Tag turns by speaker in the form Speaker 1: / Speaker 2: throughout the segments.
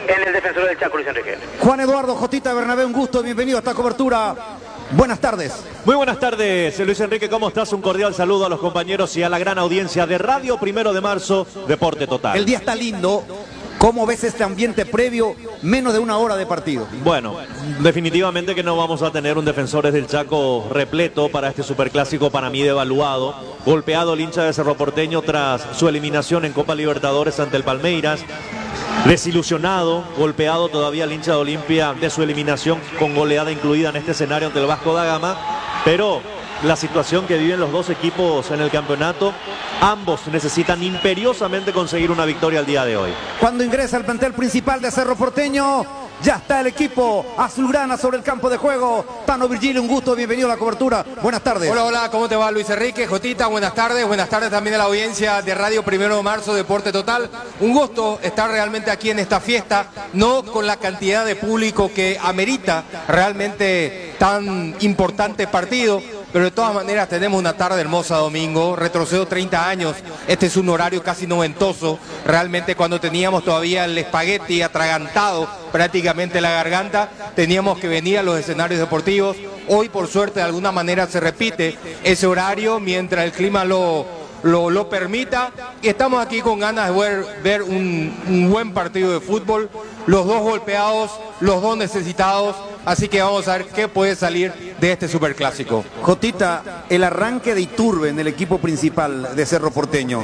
Speaker 1: en el defensor del Chaco, Luis Enrique.
Speaker 2: Juan Eduardo Jotita Bernabé, un gusto, bienvenido a esta cobertura. Buenas tardes.
Speaker 3: Muy buenas tardes, Luis Enrique, ¿cómo estás? Un cordial saludo a los compañeros y a la gran audiencia de Radio 1 de Marzo, Deporte Total.
Speaker 2: El día está lindo. ¿Cómo ves este ambiente previo? Menos de una hora de partido.
Speaker 3: Bueno, definitivamente que no vamos a tener un Defensores del Chaco repleto para este superclásico, para mí devaluado. Golpeado el hincha de Cerro Porteño tras su eliminación en Copa Libertadores ante el Palmeiras. Desilusionado, golpeado todavía el hincha de Olimpia de su eliminación con goleada incluida en este escenario ante el Vasco da Gama. Pero la situación que viven los dos equipos en el campeonato, ambos necesitan imperiosamente conseguir una victoria el día de hoy.
Speaker 2: Cuando ingresa el plantel principal de Cerro Porteño, ya está el equipo azulgrana sobre el campo de juego. Tano Virgilio, un gusto, bienvenido a la cobertura. Buenas tardes.
Speaker 4: Hola, hola, ¿cómo te va, Luis Enrique? Jotita, buenas tardes también a la audiencia de Radio 1 de Marzo, Deporte Total. Un gusto estar realmente aquí en esta fiesta, no con la cantidad de público que amerita realmente tan importante partido, pero de todas maneras tenemos una tarde hermosa domingo. Retrocedo 30 años, este es un horario casi noventoso, realmente cuando teníamos todavía el espagueti atragantado prácticamente la garganta, teníamos que venir a los escenarios deportivos. Hoy por suerte de alguna manera se repite ese horario mientras el clima lo permita, y estamos aquí con ganas de ver un buen partido de fútbol, los dos golpeados, los dos necesitados, así que vamos a ver qué puede salir de este superclásico.
Speaker 2: Jotita, el arranque de Iturbe en el equipo principal de Cerro Porteño,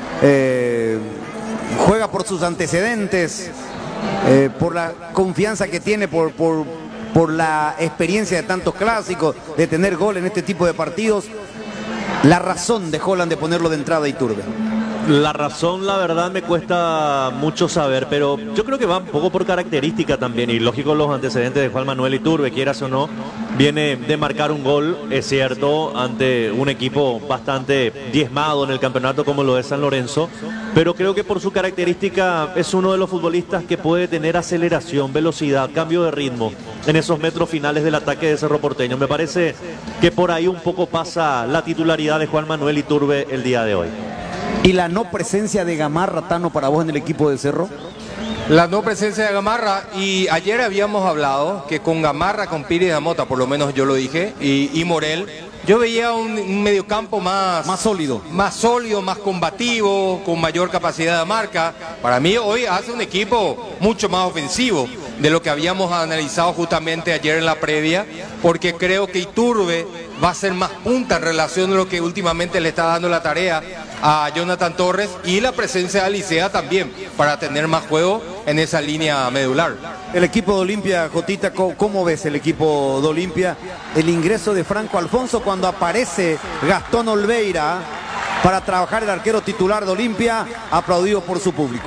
Speaker 2: juega por sus antecedentes, por la confianza que tiene, por la experiencia de tantos clásicos, de tener gol en este tipo de partidos. La razón de Holland de ponerlo de entrada a Iturbe.
Speaker 3: La razón, la verdad, me cuesta mucho saber, pero yo creo que va un poco por característica también, y lógico los antecedentes de Juan Manuel Iturbe, quieras o no, viene de marcar un gol, es cierto, ante un equipo bastante diezmado en el campeonato como lo es San Lorenzo, pero creo que por su característica es uno de los futbolistas que puede tener aceleración, velocidad, cambio de ritmo en esos metros finales del ataque de Cerro Porteño. Me parece que por ahí un poco pasa la titularidad de Juan Manuel Iturbe el día de hoy.
Speaker 2: ¿Y la no presencia de Gamarra, Tano, para vos en el equipo del Cerro?
Speaker 4: La no presencia de Gamarra, y ayer habíamos hablado que con Gamarra, con Piri de Mota, por lo menos yo lo dije, y Morel, yo veía un mediocampo más sólido, más combativo, con mayor capacidad de marca. Para mí hoy hace un equipo mucho más ofensivo de lo que habíamos analizado justamente ayer en la previa, porque creo que Iturbe va a ser más punta en relación a lo que últimamente le está dando la tarea a Jonathan Torres, y la presencia de Alicea también, para tener más juego en esa línea medular.
Speaker 2: El equipo de Olimpia, Jotita, ¿cómo ves el equipo de Olimpia? El ingreso de Franco Alfonso cuando aparece Gastón Olveira para trabajar el arquero titular de Olimpia, aplaudido por su público.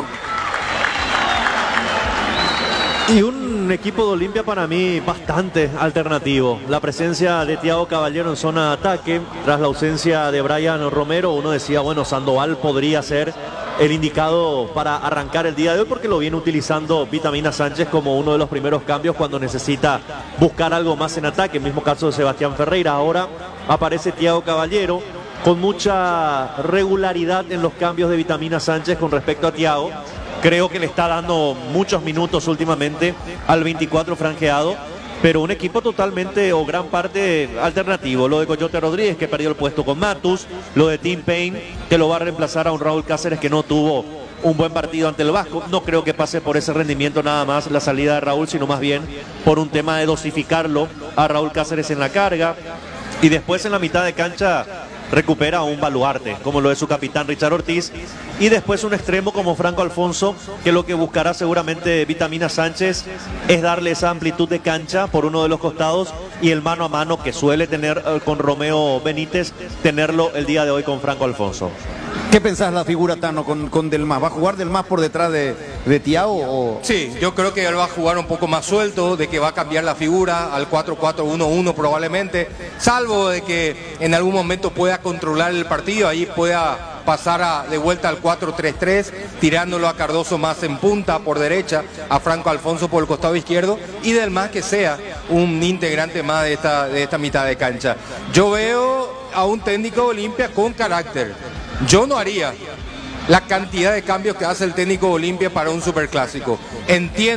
Speaker 3: Y un equipo de Olimpia para mí bastante alternativo. La presencia de Thiago Caballero en zona de ataque, tras la ausencia de Brian Romero, uno decía, bueno, Sandoval podría ser el indicado para arrancar el día de hoy, porque lo viene utilizando Vitamina Sánchez como uno de los primeros cambios cuando necesita buscar algo más en ataque. El mismo caso de Sebastián Ferreira. Ahora aparece Thiago Caballero con mucha regularidad en los cambios de Vitamina Sánchez con respecto a Thiago. Creo que le está dando muchos minutos últimamente al 24 franjeado, pero un equipo totalmente o gran parte alternativo. Lo de Coyote Rodríguez, que perdió el puesto con Matus, lo de Tim Payne, que lo va a reemplazar a un Raúl Cáceres que no tuvo un buen partido ante el Vasco. No creo que pase por ese rendimiento nada más la salida de Raúl, sino más bien por un tema de dosificarlo a Raúl Cáceres en la carga. Y después en la mitad de cancha recupera a un baluarte, como lo es su capitán Richard Ortiz, y después un extremo como Franco Alfonso, que lo que buscará seguramente Vitamina Sánchez es darle esa amplitud de cancha por uno de los costados, y el mano a mano que suele tener con Romeo Benítez, tenerlo el día de hoy con Franco Alfonso.
Speaker 2: ¿Qué pensás la figura, Tano, con Delmas? ¿Va a jugar Delmas por detrás de Thiago? O...
Speaker 4: Sí, yo creo que él va a jugar un poco más suelto, de que va a cambiar la figura al 4-4-1-1 probablemente, salvo de que en algún momento pueda controlar el partido, ahí pueda pasar de vuelta al 4-3-3, tirándolo a Cardoso más en punta por derecha, a Franco Alfonso por el costado izquierdo, y Delmas que sea un integrante más de esta mitad de cancha. Yo veo a un técnico de Olimpia con carácter. Yo no haría la cantidad de cambios que hace el técnico de Olimpia para un superclásico. Entiendo